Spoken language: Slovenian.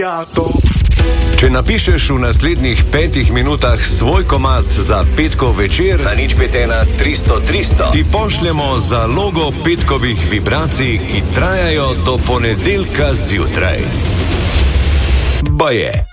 Če napišeš v naslednjih 5 minutah svoj komad za petkov večer na 051 300 300, ti pošljemo zalogo petkovih vibracij, ki trajajo do ponedeljka zjutraj. Baje.